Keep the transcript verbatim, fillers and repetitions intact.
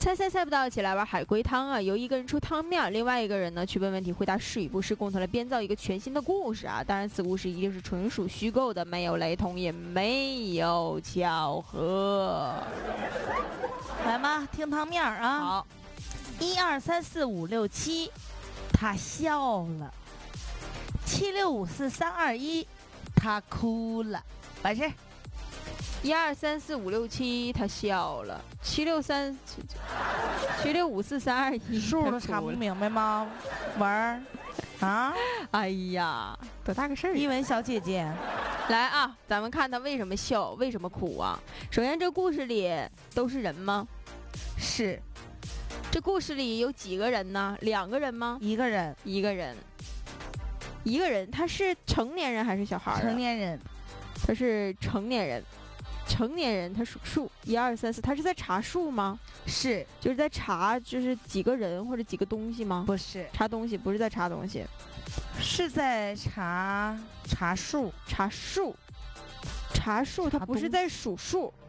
猜猜猜不到，一起来玩海龟汤啊！由一个人出汤面，另外一个人呢去问问题，回答是与不是，共同来编造一个全新的故事啊！当然，此故事一定是纯属虚构的，没有雷同，也没有巧合。 来吧，听汤面啊！ 好， 一二三四五六七，他笑了；七六五四三二一，他哭了。完事。 一二三四五六七，他笑了；七六三七六五四三二一， 数都查不明白吗？文儿啊， 哎呀，多大个事儿！ 一文小姐姐， 来啊，咱们看他为什么笑，为什么哭啊？首先，这故事里都是人吗？ 是。 这故事里有几个人呢？两个人吗？ 一个人。 一个人。一个人，他是成年人还是小孩儿？ 成年人。 他是成年人。成年人他数数一二三四，他是在查数吗？ 是， 就是在查，就是几个人或者几个东西吗？ 不是， 查东西，不是在查东西， 是在查查数， 查数，查数，他不是在数数。